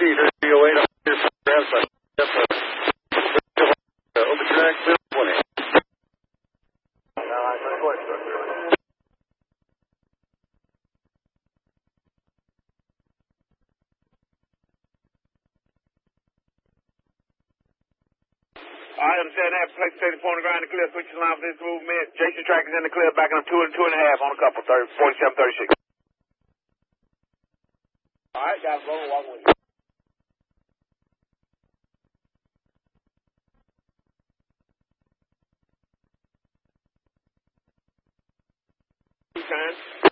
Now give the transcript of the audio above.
3008 on your progress. Open track, 20. I understand that. Place station point on the ground in the clear. Switches line for this movement. Jason track is in the clear. Backing up 2 and 2.5 on a couple. 47, 36. All right, guys. Roll. Walk with you. Time.